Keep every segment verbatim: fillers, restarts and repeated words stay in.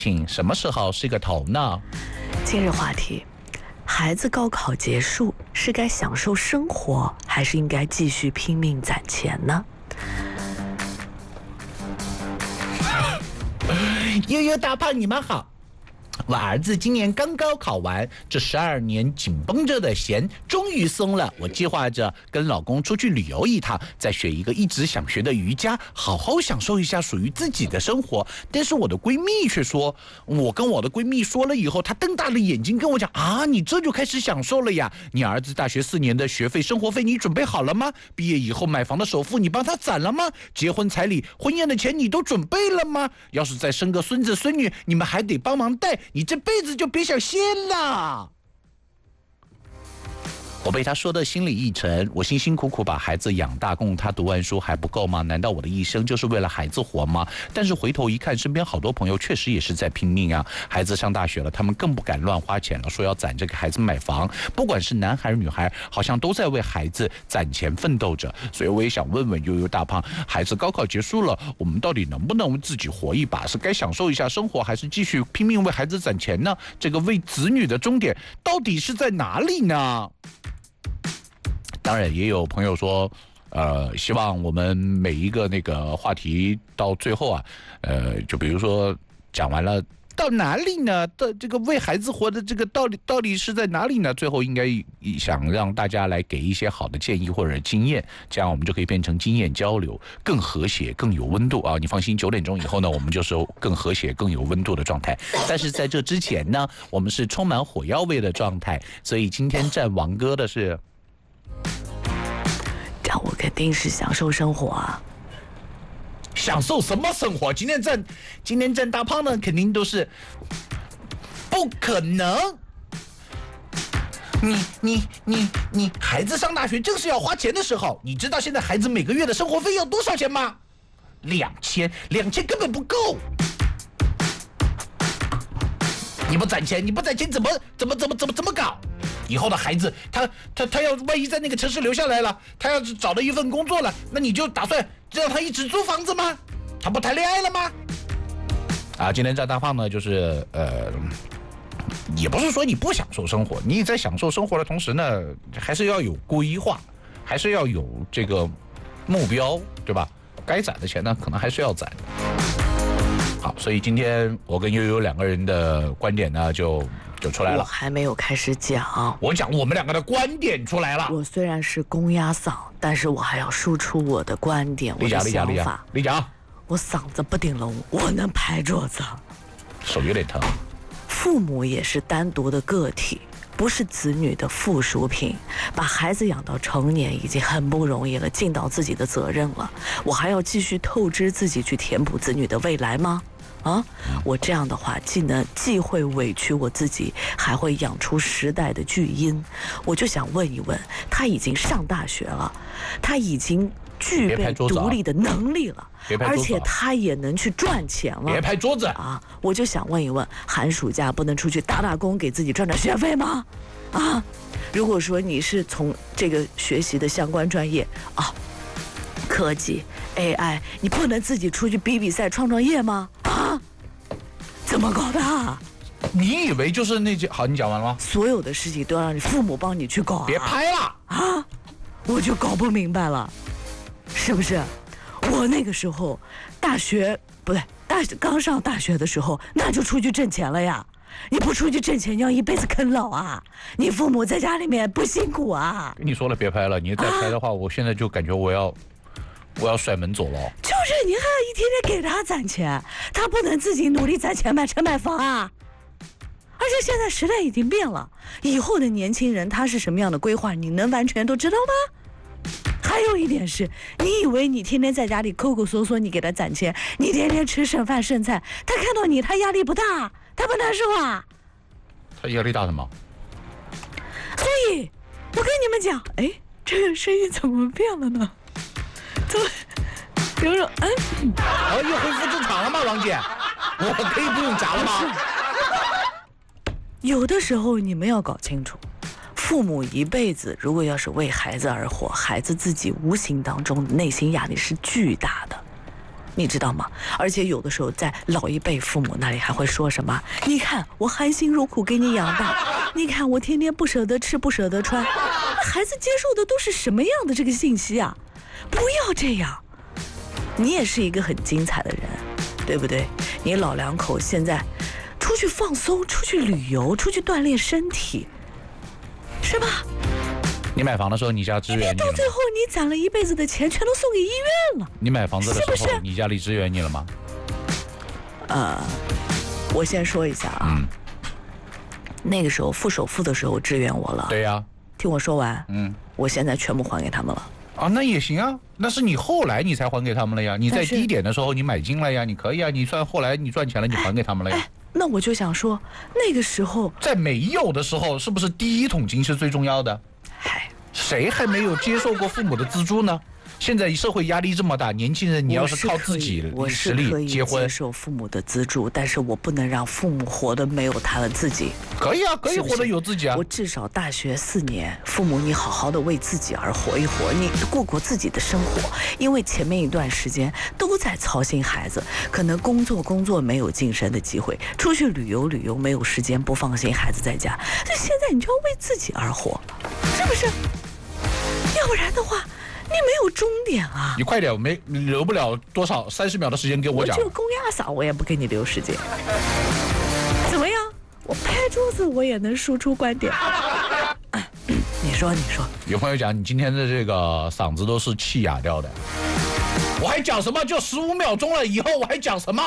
请什么时候是个头呢？ 今日话题：孩子高考结束，是该享受生活，还是应该继续拼命攒钱呢？ 悠悠大胖，你们好。我儿子今年刚高考完，这十二年紧绷着的弦终于松了。我计划着跟老公出去旅游一趟，再学一个一直想学的瑜伽，好好享受一下属于自己的生活。但是我的闺蜜却说，我跟我的闺蜜说了以后，她瞪大了眼睛跟我讲啊，你这就开始享受了呀？你儿子大学四年的学费、生活费你准备好了吗？毕业以后买房的首付你帮他攒了吗？结婚彩礼、婚宴的钱你都准备了吗？要是再生个孙子孙女，你们还得帮忙带。你这辈子就别想歇了。我被他说的心里一沉，我辛辛苦苦把孩子养大，供他读完书还不够吗？难道我的一生就是为了孩子活吗？但是回头一看，身边好多朋友确实也是在拼命啊。孩子上大学了，他们更不敢乱花钱了，说要攒着给孩子买房。不管是男孩女孩，好像都在为孩子攒钱奋斗着。所以我也想问问悠悠大胖，孩子高考结束了，我们到底能不能自己活一把？是该享受一下生活，还是继续拼命为孩子攒钱呢？这个为子女的终点到底是在哪里呢？当然也有朋友说，呃，希望我们每一个那个话题到最后啊，呃，就比如说讲完了到哪里呢？到这个为孩子活的这个道理到底是在哪里呢？最后应该想让大家来给一些好的建议或者经验，这样我们就可以变成经验交流，更和谐、更有温度啊！你放心，九点钟以后呢，我们就是更和谐、更有温度的状态。但是在这之前呢，我们是充满火药味的状态，所以今天站王哥的是。 我肯定是享受生活啊！ 享受什么生活？今天站，今天站大胖呢，肯定都是不可能。你你你你，孩子上大学正是要花钱的时候，你知道现在孩子每个月的生活费要多少钱吗？两千，两千根本不够。你不攒钱，你不攒钱怎么怎么怎么怎么怎么搞？以后的孩子，他他他要万一在那个城市留下来了，他要是找到一份工作了，那你就打算让他一直租房子吗？他不谈恋爱了吗？啊，今天站大胖呢，就是呃，也不是说你不享受生活，你在享受生活的同时呢，还是要有规划，还是要有这个目标，对吧？该攒的钱呢，可能还是要攒。好，所以今天我跟悠悠两个人的观点呢，就。就出来了， 我还没有开始讲， 我讲我们两个的观点出来了。 我虽然是公鸭嗓，但是我还要输出我的观点，我的想法。 李讲， 我嗓子不顶龙，我能拍桌子， 手有点疼。 父母也是单独的个体，不是子女的附属品。把孩子养到成年已经很不容易了，尽到自己的责任了，我还要继续透支自己去填补子女的未来吗？啊，我这样的话，既能既会委屈我自己，还会养出时代的巨婴。我就想问一问，他已经上大学了，他已经具备独立的能力了，而且他也能去赚钱了。 别拍桌子啊！我就想问一问，寒暑假不能出去打打工，给自己赚点学费吗？啊，如果说你是从这个学习的相关专业啊，科技 A I， 你不能自己出去比比赛、创创业吗？啊，怎么搞的啊？ 你以为就是那些？好，你讲完了吗？ 所有的事情都让你父母帮你去搞啊！ 别拍了啊！我就搞不明白了，是不是？我那个时候大学不对，大刚上大学的时候，那就出去挣钱了呀。你不出去挣钱，你要一辈子啃老啊！你父母在家里面不辛苦啊？ 跟你说了别拍了，你再拍的话，啊、我现在就感觉我要。我要甩门走了。 就是你还要一天天给他攒钱，他不能自己努力攒钱买车买房啊！而且现在时代已经变了，以后的年轻人他是什么样的规划，你能完全都知道吗？还有一点是，你以为你天天在家里抠抠搜搜，你给他攒钱，你天天吃剩饭剩菜，他看到你他压力不大，他不难受啊？ 他压力大什么？ 所以，我跟你们讲，哎，这个声音怎么变了呢？有种嗯， 哦，又恢复正常了吗，王姐？我可以不用夹了吗？ 有的时候你们要搞清楚，父母一辈子如果要是为孩子而活，孩子自己无形当中内心压力是巨大的。 你知道吗？而且有的时候在老一辈父母那里还会说什么：“你看我含辛茹苦给你养大，你看我天天不舍得吃不舍得穿。”孩子接受的都是什么样的这个信息啊？不要这样，你也是一个很精彩的人，对不对？你老两口现在出去放松，出去旅游，出去锻炼身体，是吧？ 你买房的时候，你家支援你了吗？ 到最后，你攒了一辈子的钱，全都送给医院了。 你买房子的时候， 是不是你家里支援你了吗？ 呃，我先说一下啊， 嗯， 那个时候付首付的时候支援我了。 对呀、啊， 听我说完。 嗯， 我现在全部还给他们了。 啊，那也行啊，那是你后来你才还给他们了呀。你在低点的时候你买进了呀，你可以啊，你算后来你赚钱了，你还给他们了呀。 哎哎那我就想说，那个时候在没有的时候，是不是第一桶金是最重要的？ 嗨， 谁还没有接受过父母的资助呢？现在社会压力这么大，年轻人你要是靠自己实力结婚， 接受父母的资助，但是我不能让父母活得没有他们自己。 可以啊，可以活得有自己啊。 我至少大学四年，父母你好好的为自己而活一活，你过过自己的生活。因为前面一段时间都在操心孩子，可能工作工作没有晋升的机会，出去旅游旅游没有时间，不放心孩子在家。那现在你就要为自己而活，是不是？要不然的话。你没有终点啊！ 你快点，我没留不了多少三十秒的时间给我讲。 我就公鸭嗓，我也不给你留时间。怎么样？我拍桌子我也能输出观点。你说，你说。 有朋友讲你今天的这个嗓子都是气哑掉的，我还讲什么？就十五秒钟了，以后我还讲什么？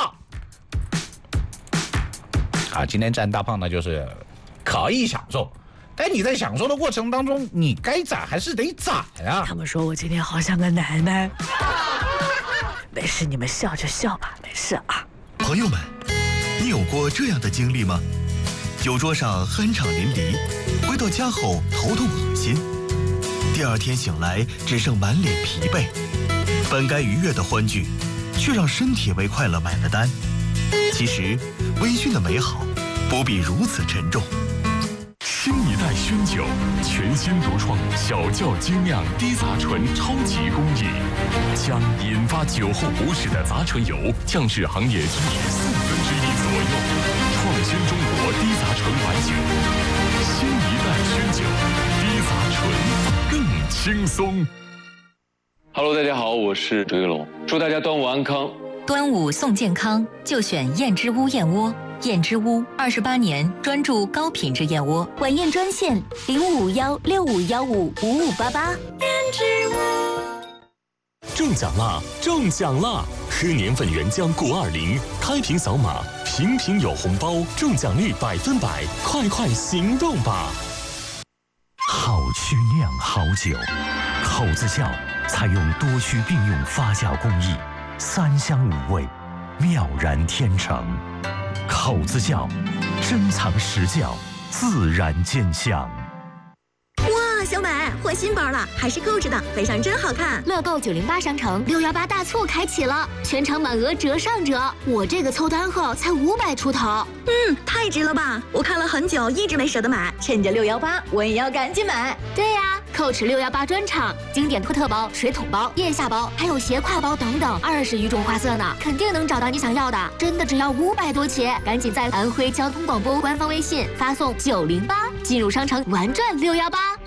啊，今天站大胖呢，就是可以享受。但你在享受的过程当中，你该攒还是得攒啊。 他们说我今天好像个奶奶。没事，你们笑就笑吧，没事啊。 朋友们，你有过这样的经历吗？酒桌上酣畅淋漓，回到家后头痛恶心，第二天醒来只剩满脸疲惫，本该愉悦的欢聚，却让身体为快乐买了单。其实，微醺的美好不必如此沉重。 新一代熏酒，全新独创小窖精酿低杂醇超级工艺，将引发酒后不适的杂醇油降至行业均值四分之一左右，创新中国低杂醇白酒。新一代熏酒，低杂醇更轻松。 Hello， 大家好，我是周一龙，祝大家端午安康。 端午送健康，就选燕之屋燕窝。燕之屋二十八年专注高品质燕窝， 晚宴专线零五幺六五幺五五五八八。燕之屋中奖啦！中奖啦！喝年份原浆过二零，开瓶扫码，瓶瓶有红包，中奖率百分百，快快行动吧！ 好曲酿好酒，口子窖采用多曲并用发酵工艺，三香五味，妙然天成。口子窖，珍藏实窖，自然见香。 哇，小美换新包了，还是购置的，背上真好看。乐购九零八商城六幺八大促开启了，全场满额折上折。我这个凑单后才五百出头，嗯，太值了吧！我看了很久，一直没舍得买，趁着六幺八，我也要赶紧买。对呀、啊，蔻驰六幺八专场，经典托特包、水桶包、腋下包，还有斜挎包等等，二十余种花色呢，肯定能找到你想要的。真的只要五百多起，赶紧在安徽交通广播官方微信发送九零八进入商城玩转六幺八。